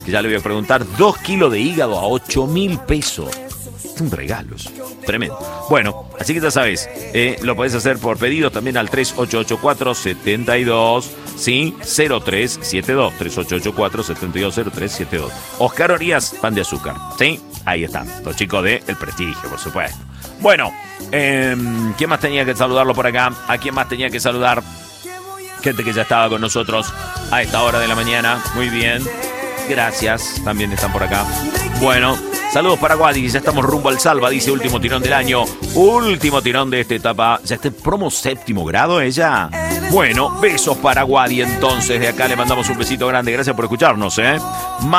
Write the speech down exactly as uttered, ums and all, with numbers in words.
que ya le voy a preguntar, dos kilos de hígado a ocho mil pesos. Un regalo, tremendo. Bueno, así que ya sabes, eh, lo podés hacer por pedido también al tres ocho ocho cuatro, siete dos, ¿sí? cero tres siete dos, tres ocho ocho cuatro, siete dos, cero tres siete dos. Oscar Orías, pan de azúcar, ¿sí? Ahí están, los chicos de El Prestigio, por supuesto. Bueno, eh, ¿quién más tenía que saludarlo por acá? ¿A quién más tenía que saludar? Gente que ya estaba con nosotros a esta hora de la mañana. Muy bien, gracias, también están por acá. Bueno, saludos para Guadi, ya estamos rumbo al Salva, dice último tirón del año, último tirón de esta etapa, ya está en promo séptimo grado ella. Bueno, besos para Guadi entonces, de acá le mandamos un besito grande, gracias por escucharnos, ¿eh?